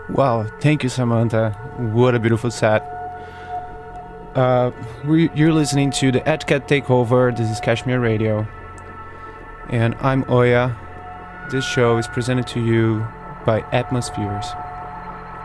Wow, thank you, Samantha. What a beautiful set. You're listening to the EdCat Takeover. This is Kashmir Radio. And I'm Oya. This show is presented to you by Atmospheres.